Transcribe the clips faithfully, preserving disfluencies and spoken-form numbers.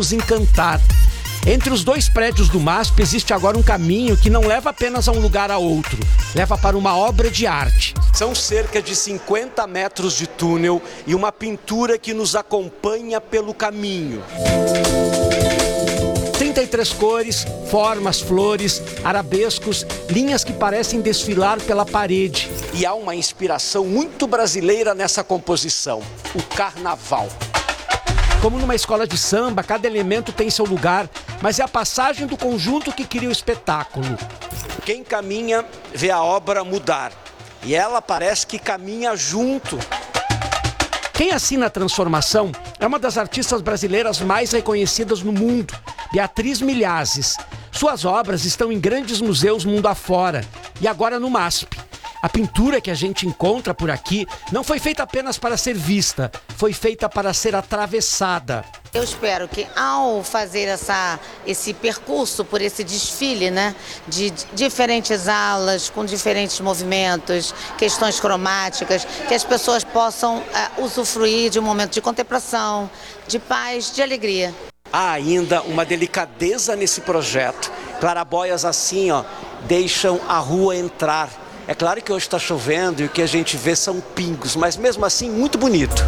nos encantar. Entre os dois prédios do MASP existe agora um caminho que não leva apenas a um lugar a outro, leva para uma obra de arte. São cerca de cinquenta metros de túnel e uma pintura que nos acompanha pelo caminho. trinta e três cores, formas, flores, arabescos, linhas que parecem desfilar pela parede. E há uma inspiração muito brasileira nessa composição, o carnaval. Como numa escola de samba, cada elemento tem seu lugar, mas é a passagem do conjunto que cria o espetáculo. Quem caminha vê a obra mudar, e ela parece que caminha junto. Quem assina a transformação é uma das artistas brasileiras mais reconhecidas no mundo, Beatriz Milhazes. Suas obras estão em grandes museus mundo afora, e agora no MASP. A pintura que a gente encontra por aqui não foi feita apenas para ser vista, foi feita para ser atravessada. Eu espero que ao fazer essa, esse percurso por esse desfile, né, de diferentes alas, com diferentes movimentos, questões cromáticas, que as pessoas possam uh, usufruir de um momento de contemplação, de paz, de alegria. Há ainda uma delicadeza nesse projeto. Claraboias assim, ó, deixam a rua entrar. É claro que hoje está chovendo e o que a gente vê são pingos, mas mesmo assim muito bonito.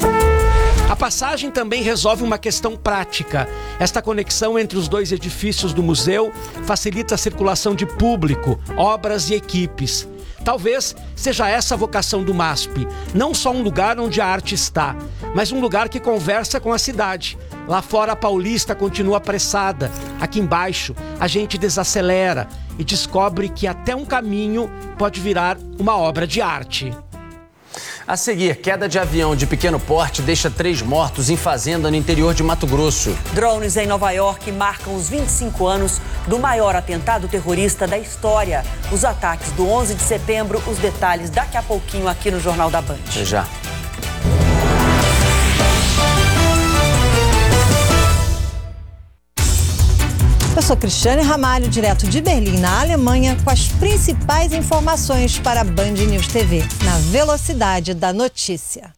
A passagem também resolve uma questão prática. Esta conexão entre os dois edifícios do museu facilita a circulação de público, obras e equipes. Talvez seja essa a vocação do MASP, não só um lugar onde a arte está, mas um lugar que conversa com a cidade. Lá fora a Paulista continua apressada, aqui embaixo a gente desacelera e descobre que até um caminho pode virar uma obra de arte. A seguir, queda de avião de pequeno porte deixa três mortos em fazenda no interior de Mato Grosso. Drones em Nova York marcam os vinte e cinco anos do maior atentado terrorista da história. Os ataques do onze de setembro, os detalhes daqui a pouquinho aqui no Jornal da Band. Até já. Eu sou Cristiane Ramalho, direto de Berlim, na Alemanha, com as principais informações para a Band News T V, na velocidade da notícia.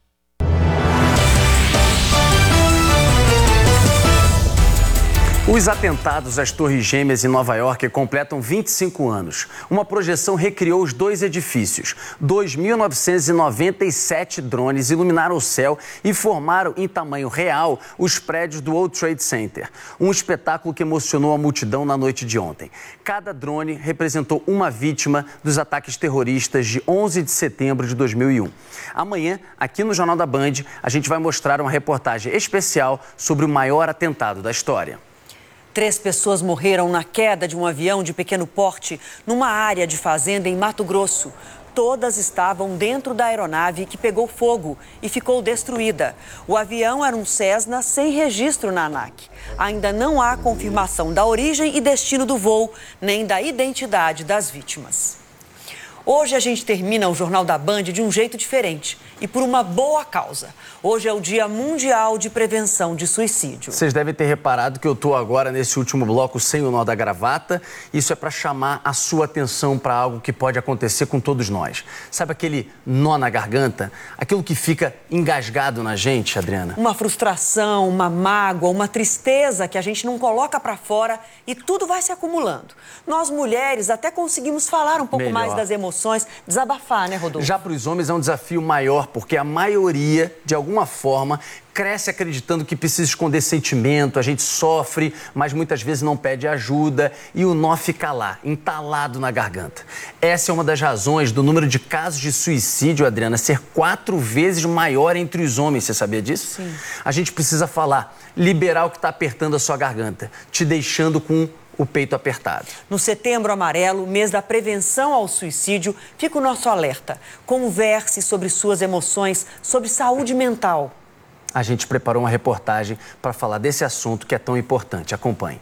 Os atentados às Torres Gêmeas em Nova York completam vinte e cinco anos. Uma projeção recriou os dois edifícios. dois mil novecentos e noventa e sete drones iluminaram o céu e formaram em tamanho real os prédios do World Trade Center. Um espetáculo que emocionou a multidão na noite de ontem. Cada drone representou uma vítima dos ataques terroristas de onze de setembro de dois mil e um. Amanhã, aqui no Jornal da Band, a gente vai mostrar uma reportagem especial sobre o maior atentado da história. Três pessoas morreram na queda de um avião de pequeno porte numa área de fazenda em Mato Grosso. Todas estavam dentro da aeronave que pegou fogo e ficou destruída. O avião era um Cessna sem registro na ANAC. Ainda não há confirmação da origem e destino do voo, nem da identidade das vítimas. Hoje a gente termina o Jornal da Band de um jeito diferente e por uma boa causa. Hoje é o Dia Mundial de Prevenção de Suicídio. Vocês devem ter reparado que eu estou agora nesse último bloco sem o nó da gravata. Isso é para chamar a sua atenção para algo que pode acontecer com todos nós. Sabe aquele nó na garganta? Aquilo que fica engasgado na gente, Adriana? Uma frustração, uma mágoa, uma tristeza que a gente não coloca para fora e tudo vai se acumulando. Nós mulheres até conseguimos falar um pouco Melhor. mais das emoções, desabafar, né, Rodolfo? Já para os homens é um desafio maior, porque a maioria, de alguma forma, cresce acreditando que precisa esconder sentimento, a gente sofre, mas muitas vezes não pede ajuda e o nó fica lá, entalado na garganta. Essa é uma das razões do número de casos de suicídio, Adriana, ser quatro vezes maior entre os homens. Você sabia disso? Sim. A gente precisa falar, liberar o que está apertando a sua garganta, te deixando com o peito apertado. No Setembro Amarelo, mês da prevenção ao suicídio, fica o nosso alerta. Converse sobre suas emoções, sobre saúde mental. A gente preparou uma reportagem para falar desse assunto que é tão importante. Acompanhe.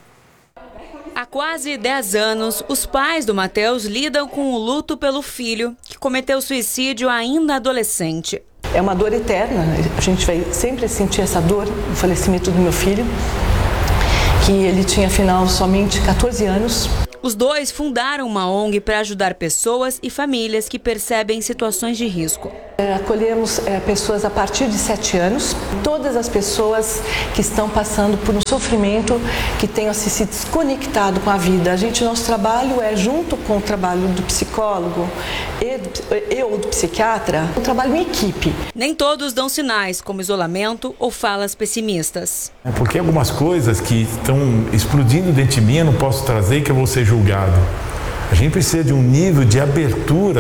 Há quase dez anos, os pais do Matheus lidam com o luto pelo filho, que cometeu suicídio ainda adolescente. É uma dor eterna, a gente vai sempre sentir essa dor, o falecimento do meu filho, que ele tinha, afinal, somente quatorze anos. Os dois fundaram uma O N G para ajudar pessoas e famílias que percebem situações de risco. É, acolhemos é, pessoas a partir de sete anos, todas as pessoas que estão passando por um sofrimento, que tenham se, se desconectado com a vida. A gente, nosso trabalho é, junto com o trabalho do psicólogo e, do, e ou do psiquiatra, um trabalho em equipe. Nem todos dão sinais, como isolamento ou falas pessimistas. É porque algumas coisas que estão explodindo dentro de mim eu não posso trazer que eu vou ser julgado. A gente precisa de um nível de abertura,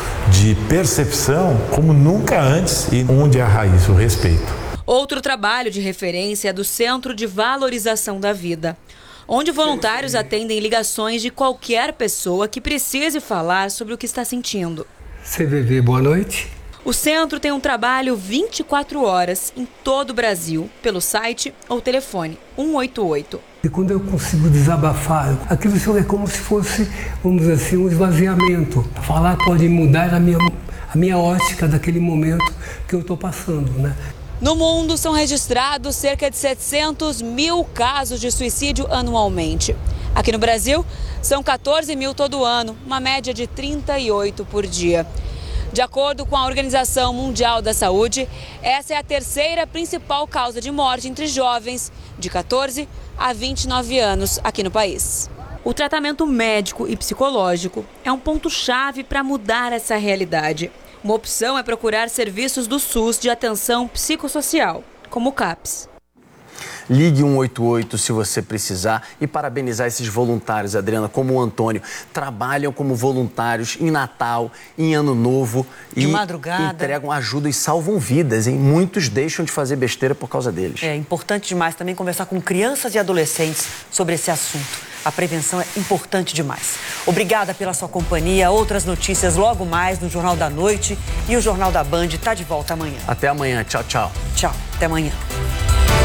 de percepção como nunca antes, e onde é a raiz, o respeito. Outro trabalho de referência é do Centro de Valorização da Vida, onde voluntários atendem ligações de qualquer pessoa que precise falar sobre o que está sentindo. C V V, boa noite. O centro tem um trabalho vinte e quatro horas em todo o Brasil, pelo site ou telefone um oito oito. E quando eu consigo desabafar, aquilo é como se fosse, vamos dizer assim, um esvaziamento. Falar pode mudar a minha, a minha ótica daquele momento que eu estou passando, né? No mundo são registrados cerca de setecentos mil casos de suicídio anualmente. Aqui no Brasil, são quatorze mil todo ano, uma média de trinta e oito por dia. De acordo com a Organização Mundial da Saúde, essa é a terceira principal causa de morte entre jovens de quatorze a vinte e nove anos aqui no país. O tratamento médico e psicológico é um ponto-chave para mudar essa realidade. Uma opção é procurar serviços do SUS de atenção psicossocial, como o CAPS. Ligue um oito oito se você precisar e parabenizar esses voluntários, Adriana, como o Antônio. Trabalham como voluntários em Natal, em Ano Novo. De e madrugada. Entregam ajuda e salvam vidas, hein? Muitos deixam de fazer besteira por causa deles. É importante demais também conversar com crianças e adolescentes sobre esse assunto. A prevenção é importante demais. Obrigada pela sua companhia. Outras notícias logo mais no Jornal da Noite. E o Jornal da Band está de volta amanhã. Até amanhã. Tchau, tchau. Tchau. Até amanhã.